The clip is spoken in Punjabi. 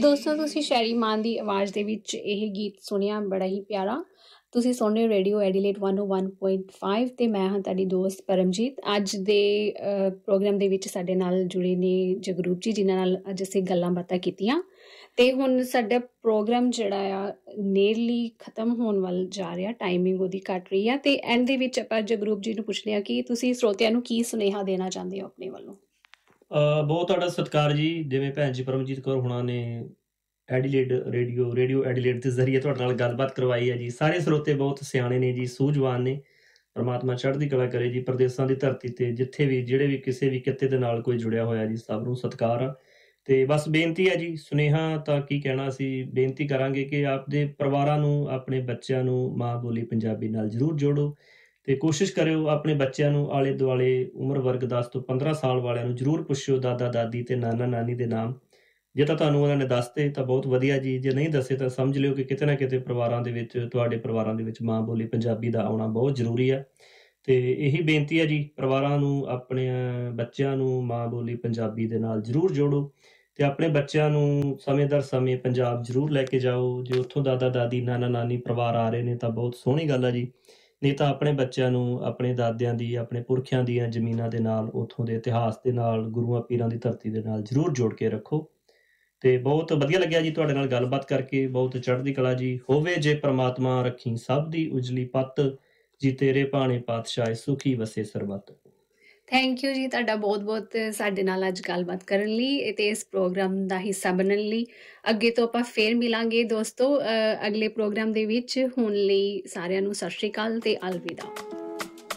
ਦੋਸਤੋ ਤੁਸੀਂ ਸ਼ੈਰੀ ਮਾਨ ਦੀ ਆਵਾਜ਼ ਦੇ ਵਿੱਚ ਇਹ ਗੀਤ ਸੁਣਿਆ, ਬੜਾ ਹੀ ਪਿਆਰਾ। ਤੁਸੀਂ ਸੁਣ ਰਹੇ ਹੋ ਰੇਡੀਓ ਐਡੀਲੇਟ 101.5 ਤੇ ਮੈਂ ਹਾਂ ਤੁਹਾਡੀ ਦੋਸਤ ਪਰਮਜੀਤ। ਅੱਜ ਦੇ ਪ੍ਰੋਗਰਾਮ ਦੇ ਵਿੱਚ ਸਾਡੇ ਨਾਲ ਜੁੜੇ ਨੇ ਜਗਰੂਪ ਜੀ, ਜਿਨ੍ਹਾਂ ਨਾਲ ਅੱਜ ਅਸੀਂ ਗੱਲਾਂ ਬਾਤਾਂ ਕੀਤੀਆਂ। ਤੇ ਹੁਣ ਸਾਡਾ ਪ੍ਰੋਗਰਾਮ ਜਿਹੜਾ ਆ ਨੀਅਰਲੀ ਖਤਮ ਹੋਣ ਵੱਲ ਜਾ ਰਿਹਾ, ਟਾਈਮਿੰਗ ਉਹਦੀ ਘੱਟ ਰਹੀ ਆ। ਤੇ ਐਂਡ ਦੇ ਵਿੱਚ ਆਪਾਂ ਜਗਰੂਪ ਜੀ ਨੂੰ ਪੁੱਛਦੇ ਹਾਂ ਕਿ ਤੁਸੀਂ ਸਰੋਤਿਆਂ ਨੂੰ ਕੀ ਸੁਨੇਹਾ ਦੇਣਾ ਚਾਹੁੰਦੇ ਹੋ ਆਪਣੇ ਵੱਲੋਂ। ਬਹੁਤ ਤੁਹਾਡਾ ਸਤਿਕਾਰ ਜੀ। ਜਿਵੇਂ ਭੈਣ ਜੀ ਪਰਮਜੀਤ ਕੌਰ ਹੋਣਾ ਨੇ ਐਡੀਲੇਡ ਰੇਡੀਓ ਐਡੀਲੇਡ ਦੇ ਜ਼ਰੀਏ ਤੁਹਾਡੇ ਨਾਲ ਗੱਲਬਾਤ ਕਰਵਾਈ ਹੈ ਜੀ। ਸਾਰੇ ਸਰੋਤੇ ਬਹੁਤ ਸਿਆਣੇ ਨੇ ਜੀ, ਸੂਝਵਾਨ ਨੇ। ਪਰਮਾਤਮਾ ਚੜ੍ਹਦੀ ਕਲਾ ਕਰੇ ਜੀ। ਪ੍ਰਦੇਸਾਂ ਦੀ ਧਰਤੀ ਤੇ ਜਿੱਥੇ ਵੀ ਜਿਹੜੇ ਵੀ ਕਿਸੇ ਵੀ ਕਿੱਤੇ ਦੇ ਨਾਲ ਕੋਈ ਜੁੜਿਆ ਹੋਇਆ ਜੀ, ਸਭ ਨੂੰ ਸਤਿਕਾਰ ਆ। ਤੇ ਬਸ ਬੇਨਤੀ ਹੈ ਜੀ, ਸੁਨੇਹਾ ਤਾਂ ਕੀ ਕਹਿਣਾ, ਅਸੀਂ ਬੇਨਤੀ ਕਰਾਂਗੇ ਕਿ ਆਪਦੇ ਪਰਿਵਾਰਾਂ ਨੂੰ, ਆਪਣੇ ਬੱਚਿਆਂ ਨੂੰ ਮਾਂ ਬੋਲੀ ਪੰਜਾਬੀ ਨਾਲ ਜ਼ਰੂਰ ਜੋੜੋ। ਤੇ ਕੋਸ਼ਿਸ਼ ਕਰਿਓ ਆਪਣੇ ਬੱਚਿਆਂ ਨੂੰ ਆਲੇ ਦੁਆਲੇ ਉਮਰ ਵਰਗ 10 ਤੋਂ 15 ਸਾਲ ਵਾਲਿਆਂ ਨੂੰ ਜ਼ਰੂਰ ਪੁੱਛਿਓ ਦਾਦਾ ਦਾਦੀ ਤੇ ਨਾਨਾ ਨਾਨੀ ਦੇ ਨਾਮ। ਜੇ ਤਾਂ ਤੁਹਾਨੂੰ ਉਹਨਾਂ ਨੇ ਦੱਸਤੇ ਤਾਂ ਬਹੁਤ ਵਧੀਆ ਜੀ, ਜੇ ਨਹੀਂ ਦੱਸੇ ਤਾਂ ਸਮਝ ਲਿਓ ਕਿ ਕਿਤੇ ਨਾ ਕਿਤੇ ਪਰਿਵਾਰਾਂ ਦੇ ਵਿੱਚ, ਤੁਹਾਡੇ ਪਰਿਵਾਰਾਂ ਦੇ ਵਿੱਚ ਮਾਂ ਬੋਲੀ ਪੰਜਾਬੀ ਦਾ ਆਉਣਾ ਬਹੁਤ ਜ਼ਰੂਰੀ ਆ। ਤੇ ਇਹੀ ਬੇਨਤੀ ਹੈ ਜੀ, ਪਰਿਵਾਰਾਂ ਨੂੰ, ਆਪਣੇ ਬੱਚਿਆਂ ਨੂੰ ਮਾਂ ਬੋਲੀ ਪੰਜਾਬੀ ਦੇ ਨਾਲ ਜ਼ਰੂਰ ਜੋੜੋ। ਤੇ ਆਪਣੇ ਬੱਚਿਆਂ ਨੂੰ ਸਮੇਂ ਦਰ ਸਮੇਂ ਪੰਜਾਬ ਜ਼ਰੂਰ ਲੈ ਕੇ ਜਾਓ। ਜੇ ਉੱਥੋਂ ਦਾਦਾ ਦਾਦੀ ਨਾਨਾ ਨਾਨੀ ਪਰਿਵਾਰ ਆ ਰਹੇ ਨੇ ਤਾਂ ਬਹੁਤ ਸੋਹਣੀ ਗੱਲ ਆ ਜੀ। ਨਹੀਂ ਤਾਂ ਆਪਣੇ ਬੱਚਿਆਂ ਨੂੰ ਆਪਣੇ ਦਾਦਿਆਂ ਦੀ, ਆਪਣੇ ਪੁਰਖਿਆਂ ਦੀਆਂ ਜ਼ਮੀਨਾਂ ਦੇ ਨਾਲ, ਉੱਥੋਂ ਦੇ ਇਤਿਹਾਸ ਦੇ ਨਾਲ, ਗੁਰੂਆਂ ਪੀਰਾਂ ਦੀ ਧਰਤੀ ਦੇ ਨਾਲ ਜ਼ਰੂਰ ਜੋੜ ਕੇ ਰੱਖੋ। ਤੇ ਬਹੁਤ ਵਧੀਆ ਲੱਗਿਆ ਜੀ ਤੁਹਾਡੇ ਨਾਲ ਗੱਲਬਾਤ ਕਰਕੇ। ਬਹੁਤ ਚੜ੍ਹਦੀ ਕਲਾ ਜੀ ਹੋਵੇ ਜੇ ਪ੍ਰਮਾਤਮਾ, ਰੱਖੀ ਸਭ ਦੀ ਉਜਲੀ ਪੱਤ, ਜੀ ਤੇਰੇ ਭਾਣੇ ਪਾਤਸ਼ਾਹ ਸੁਖੀ ਵਸੇ ਸਰਬੱਤ। ਥੈਂਕ ਯੂ ਜੀ ਤੁਹਾਡਾ ਬਹੁਤ ਬਹੁਤ ਸਾਡੇ ਨਾਲ ਅੱਜ ਗੱਲਬਾਤ ਕਰਨ ਲਈ ਅਤੇ ਇਸ ਪ੍ਰੋਗਰਾਮ ਦਾ ਹਿੱਸਾ ਬਣਨ ਲਈ। ਅੱਗੇ ਤੋਂ ਆਪਾਂ ਫੇਰ ਮਿਲਾਂਗੇ ਦੋਸਤੋ ਅਗਲੇ ਪ੍ਰੋਗਰਾਮ ਦੇ ਵਿੱਚ। ਹੁਣ ਲਈ ਸਾਰਿਆਂ ਨੂੰ ਸਤਿ ਸ਼੍ਰੀ ਅਕਾਲ ਤੇ ਅਲਵਿਦਾ।